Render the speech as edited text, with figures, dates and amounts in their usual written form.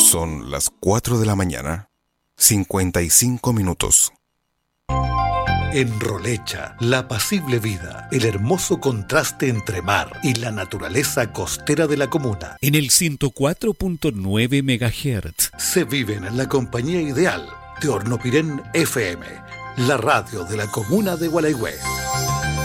Son las 4 de la mañana, 55 minutos. En Rolecha, la apacible vida, el hermoso contraste entre mar y la naturaleza costera de la comuna. En el 104.9 MHz. Se viven en la compañía ideal de Hornopirén FM, la radio de la comuna de Gualeguay.